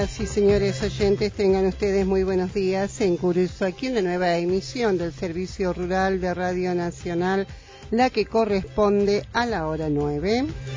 Señoras y señores oyentes, tengan ustedes muy buenos días. En curso aquí una nueva emisión del Servicio Rural de Radio Nacional, la que corresponde a la hora 9.